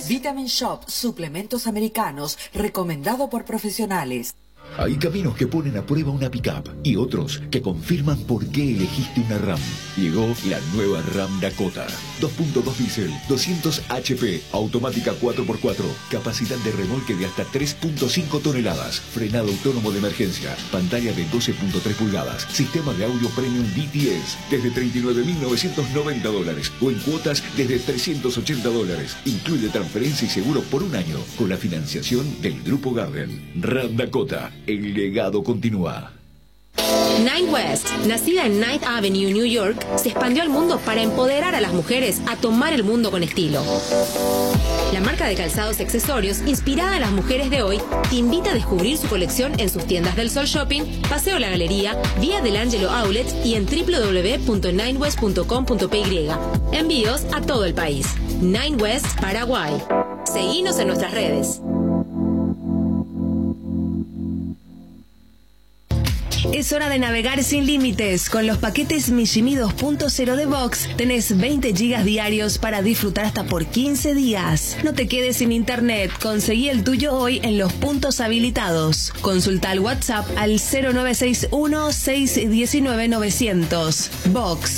Vitamin Shop, suplementos americanos, recomendado por profesionales. Hay caminos que ponen a prueba una pick-up y otros que confirman por qué elegiste una RAM. Llegó la nueva RAM Dakota. 2.2 diésel, 200 HP, automática 4x4, capacidad de remolque de hasta 3.5 toneladas, frenado autónomo de emergencia, pantalla de 12.3 pulgadas, sistema de audio premium DTS, desde $39.990 o en cuotas desde $380. Incluye transferencia y seguro por un año con la financiación del Grupo Garden. RAM Dakota. El legado continúa. Nine West, nacida en Ninth Avenue, New York, se expandió al mundo para empoderar a las mujeres a tomar el mundo con estilo. La marca de calzados y accesorios, inspirada en las mujeres de hoy, te invita a descubrir su colección en sus tiendas del Sol Shopping, Paseo La Galería, Vía del Ángelo Outlet y en www.ninewest.com.py. Envíos a todo el país. Nine West, Paraguay. Seguinos en nuestras redes. Es hora de navegar sin límites. Con los paquetes Mi Jimmy 2.0 de Vox tenés 20 gigas diarios para disfrutar hasta por 15 días. No te quedes sin internet. Conseguí el tuyo hoy en los puntos habilitados. Consulta al WhatsApp al 0961 619 900. Vox.